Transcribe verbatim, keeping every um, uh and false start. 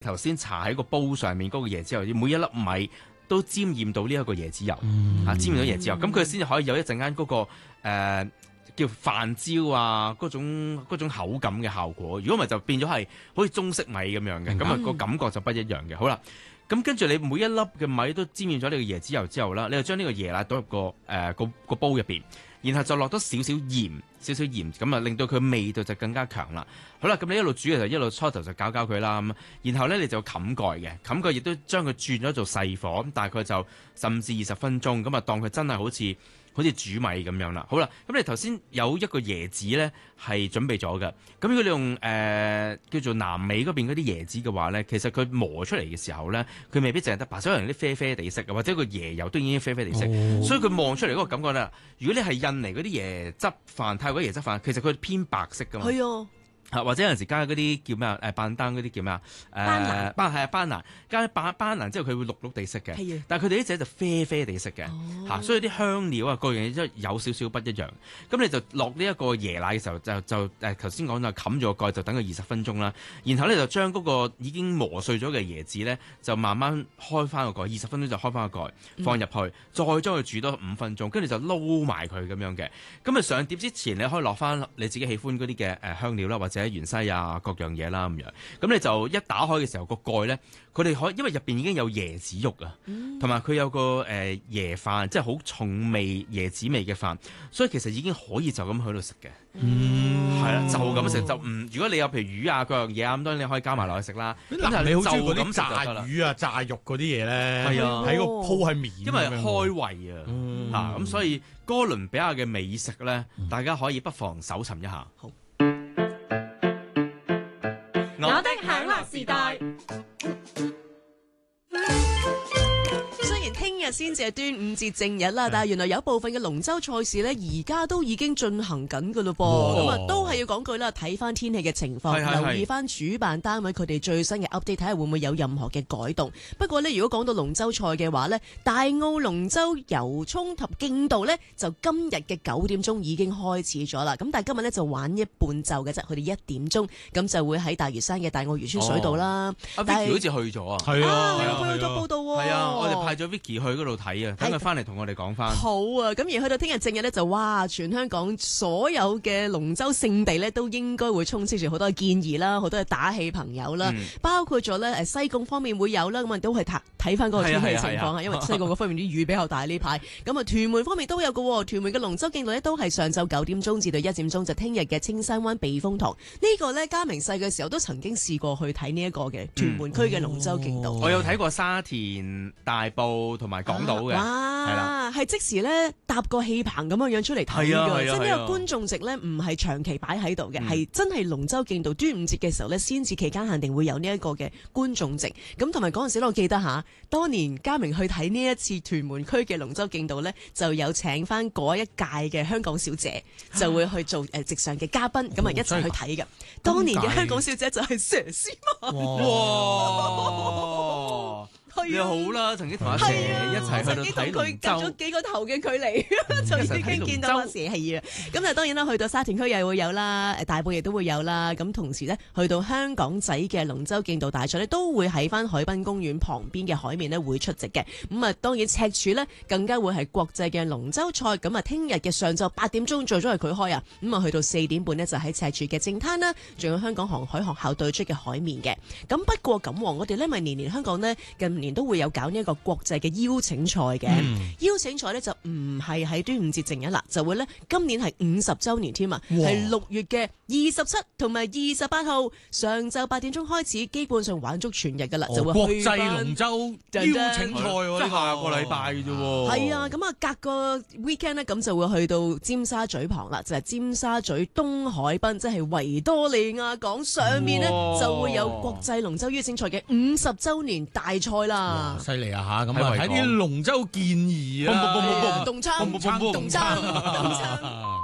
頭先搽喺個煲上面嗰個椰子油，每一粒米都沾染到呢一個椰子油， 嗯、 啊，沾染到椰子油，咁佢先至可以有一陣間嗰個、呃、叫飯焦啊嗰種嗰種口感嘅效果。如果唔係就變咗係好似中式米咁樣嘅，咁啊、嗯、個感覺就不一樣嘅。好啦，咁跟住你每一粒嘅米都沾染咗呢個椰子油之後啦，你就將呢個椰奶倒入個誒、呃、個個煲入邊。然後就落多少少鹽，少少鹽，咁啊令到佢味道就更加強啦。好啦，咁你一路煮嘅時候，一路初頭就攪攪佢啦。咁然後咧你就冚蓋嘅，冚蓋亦都將佢轉咗做細火，大概就甚至二十分鐘。咁啊當佢真係好似好似煮米咁樣啦。好啦，咁你頭先有一個椰子咧係準備咗嘅。咁如果你用誒、呃、叫做南美嗰邊嗰啲椰子嘅話咧，其實佢磨出嚟嘅時候咧，佢未必淨係得白色，可能啲啡啡地色嘅，或者個椰油都已經啡啡地色，哦、所以佢望出嚟嗰個感覺咧，如果你係印尼嗰啲椰汁飯、泰國椰汁飯，其實佢偏白色噶嘛。係啊。或者有陣時加嗰啲叫咩啊？誒班丹嗰啲叫咩啊？誒班係啊班蘭，加班班蘭之後佢會綠綠地色嘅，的但係佢哋啲仔就啡啡地色嘅嚇，哦、所以啲香料啊各樣嘢都有少少不一樣。咁你就落呢一個椰奶嘅時候，就就誒頭先講就冚咗個蓋，就等佢二十分鐘啦。然後咧就將嗰個已經磨碎咗嘅椰子咧，就慢慢開翻個蓋，二十分鐘就開翻個蓋放入去，嗯、再將佢煮多五分鐘，跟住就撈埋佢咁樣嘅。咁啊上碟之前你可以落翻你自己喜歡嗰啲嘅誒香料啦，或者芫茜啊，各樣嘢啦咁樣，咁你就一打開嘅時候，個蓋咧，佢哋可以因為入邊已經有椰子肉啊，同埋佢有個誒、呃、椰飯，即係好重味椰子味嘅飯，所以其實已經可以就咁喺度食嘅，係啦、嗯，就咁食就唔，如果你有譬如魚啊各樣嘢啊，咁當然你可以加埋落去食啦。 咁你好中意嗰啲炸魚啊、炸肉嗰啲嘢咧，係啊，喺個鋪喺面，因為開胃啊， 嗯、啊咁所以哥倫比亞嘅美食咧，嗯、大家可以不妨搜尋一下。好。 我的享樂時代。聽日先至係端午節正日啦，但係原來有部分嘅龍舟賽事呢，而家都已經進行緊噶咯噃，咁啊都係要講句啦，睇翻天氣嘅情況，是是是留意翻主辦單位佢哋最新嘅 update，睇下會唔會有任何嘅改動。不過呢，如果講到龍舟賽嘅話呢，大澳龍舟遊涌及競渡呢，就今日嘅九點鐘已經開始咗啦。咁但係今日呢，就玩一半袖嘅啫，佢哋一點鐘咁就會喺大嶼山嘅大澳漁村水道啦。 阿 Vicky 好似去咗啊，係啊，佢去咗報道喎。 係啊，我哋派咗 Vicky 去嗰度睇啊，等佢翻嚟同我哋講翻。 好啊，咁而去到聽日正日咧，就哇，全香港所有嘅龍舟勝地咧，都應該會充斥住好多嘅建議啦，好多嘅打氣朋友啦，嗯、包括咗咧誒西貢方面會有啦，咁啊都係睇睇翻嗰個天氣情況啊，因為西貢嗰方面啲雨比較大呢排。咁啊屯門方面都有嘅，屯門嘅龍舟競渡咧都係上晝九點鐘至到一點鐘，就聽日嘅青山灣避風塘。呢、這個咧嘉明細嘅時候都曾經試過去睇呢一個嘅屯門區嘅龍舟競渡。嗯哦、 我有睇過沙田、大埔同埋港島嘅。啊係啦，係即時咧搭個氣棚咁樣樣出嚟睇㗎，即係呢個觀眾席咧唔係長期擺喺度嘅，係、嗯、真係龍舟競渡端午節嘅時候咧，先至期間限定會有呢一個嘅觀眾席。咁同埋嗰陣時咧，我記得吓，當年嘉明去睇呢一次屯門區嘅龍舟競渡咧，就有請翻嗰一屆嘅香港小姐，就會去做誒席上嘅嘉賓，咁啊一齊去睇嘅。當年嘅香港小姐就係佘詩曼。哇！ 你好啦，曾經同阿蛇一齊去到睇龍舟， 隔咗幾個頭嘅距離，就已經見到阿蛇係啊。咁啊，當然啦，去到沙田區又會有啦，誒大埔亦都會有啦。咁同時咧，去到香港仔嘅龍舟競渡大賽咧，都會喺翻海濱公園旁邊嘅海面咧會出席嘅。咁啊，當然赤柱咧更加會係國際嘅龍舟賽。咁啊，聽日嘅上晝八點鐘最早係佢開啊。咁啊，去到四點半呢，就喺赤柱嘅正灘啦，仲有香港航海學校對出嘅海面嘅。咁不過咁，我哋咧咪年年香港呢，近年都會有搞呢一個國際嘅邀請賽嘅，嗯、邀請賽呢就唔係喺端午節正日啦，就會呢今年係五十週年添啊，係六月嘅二十七同埋二十八號上晝八點鐘開始，基本上玩足全日噶啦，哦、就會去國際龍舟邀請賽喎，呢下個禮拜啫喎。 係啊，咁啊隔個 weekend 呢，咁就會去到尖沙咀旁啦，就係、是、尖沙咀東海濱，即係維多利亞港上面呢，就會有國際龍舟邀請賽嘅五十週年大賽啦。 犀利啊吓，咁啊睇啲龍舟建議啊，動參動參動參動參。